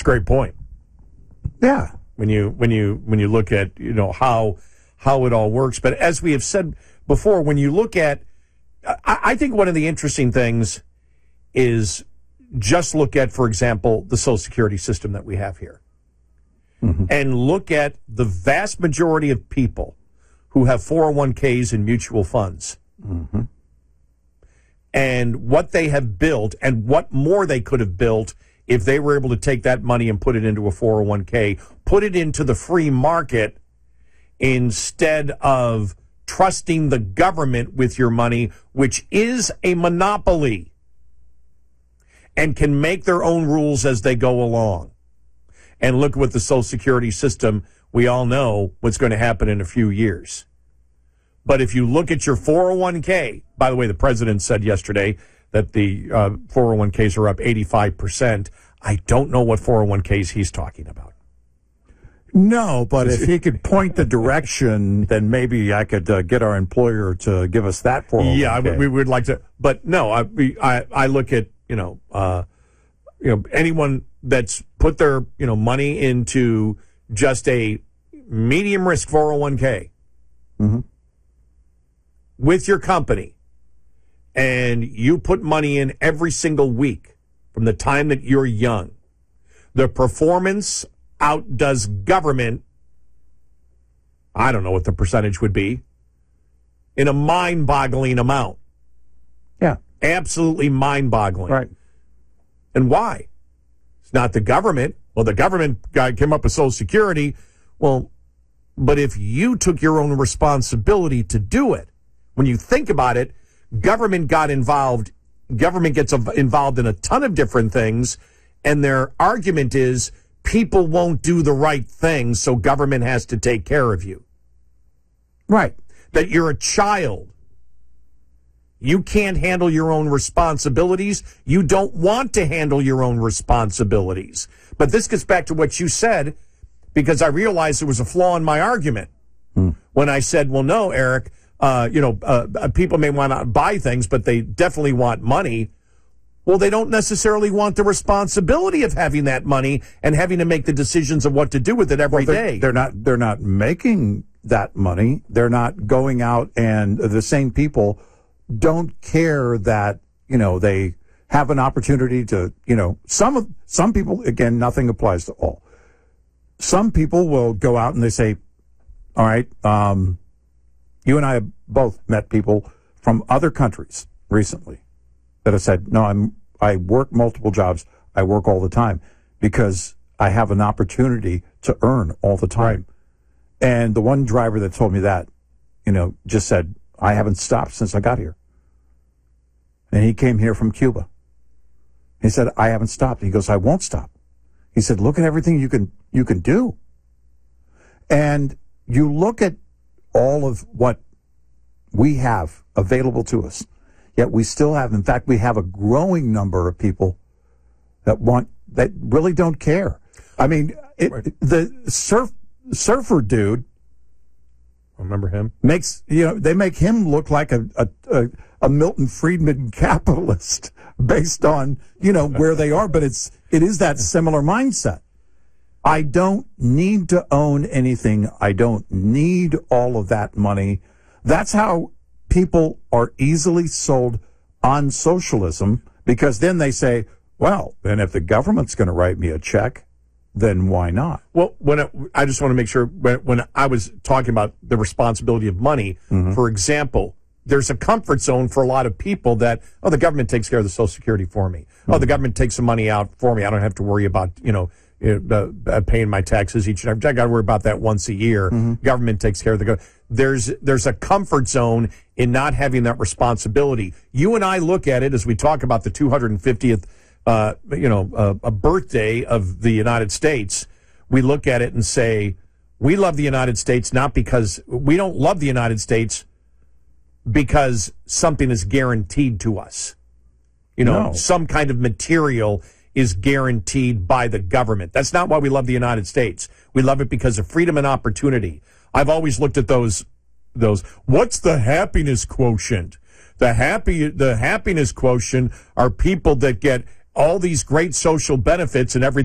a great point. Yeah. When you look at how it all works, but as we have said before, when you look at, I think one of the interesting things is just look at, for example, the Social Security system that we have here, and look at the vast majority of people who have 401ks and mutual funds, and what they have built, and what more they could have built if they were able to take that money and put it into a 401k, put it into the free market instead of trusting the government with your money, which is a monopoly and can make their own rules as they go along. And look with the Social Security system, we all know what's going to happen in a few years. But if you look at your 401k, by the way, the president said yesterday that the 401ks are up 85%. I don't know what 401ks he's talking about. No, but if he could point the direction, then maybe I could get our employer to give us that 401k. Yeah, we would like to. But no, I look at, anyone that's put their, money into just a medium risk 401k with your company, and you put money in every single week from the time that you're young, the performance outdoes government. I don't know what the percentage would be, in a mind-boggling amount. Yeah. Absolutely mind-boggling. Right. And why? It's not the government. Well, the government guy came up with Social Security. Well, but if you took your own responsibility to do it, when you think about it, government got involved. Government gets involved in a ton of different things, and their argument is people won't do the right thing, so government has to take care of you. Right. That you're a child. You can't handle your own responsibilities. You don't want to handle your own responsibilities. But this gets back to what you said, because I realized there was a flaw in my argument when I said, well, no, Eric, people may want to buy things, but they definitely want money. Well, they don't necessarily want the responsibility of having that money and having to make the decisions of what to do with it every day. They're not making that money. They're not going out, and the same people don't care that, they have an opportunity to, some people, again, nothing applies to all. Some people will go out and they say, all right, you and I have both met people from other countries recently that have said, no, I work multiple jobs. I work all the time because I have an opportunity to earn all the time. Right. And the one driver that told me that, just said, I haven't stopped since I got here. And he came here from Cuba. He said, I haven't stopped. He goes, I won't stop. He said, look at everything you can do. And you look at all of what we have available to us, yet we still have, in fact, we have a growing number of people that really don't care. I mean, the surfer dude, remember him? They make him look like a Milton Friedman capitalist based on, where they are, but it is that similar mindset. I don't need to own anything. I don't need all of that money. That's how people are easily sold on socialism, because then they say, well, then if the government's going to write me a check, then why not? Well, I just want to make sure, when I was talking about the responsibility of money, for example, there's a comfort zone for a lot of people that, the government takes care of the Social Security for me. The government takes some money out for me. I don't have to worry about, paying my taxes each and every. I got to worry about that once a year. Government takes care of the. There's a comfort zone in not having that responsibility. You and I look at it as we talk about the 250th, a birthday of the United States. We look at it and say, we love the United States not because we don't love the United States because something is guaranteed to us. Some kind of material is guaranteed by the government. That's not why we love the United States. We love it because of freedom and opportunity. I've always looked at those. What's the happiness quotient? The happiness quotient are people that get all these great social benefits and everything.